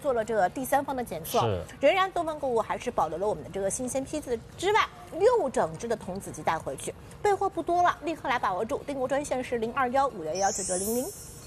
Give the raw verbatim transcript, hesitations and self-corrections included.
做了这个第三方的检测，仍然东方购物还是保留了我们的这个新鲜批次之外，六整只的童子鸡带回去，备货不多了，立刻来把握住，订购专线是零二幺五幺幺九九零零。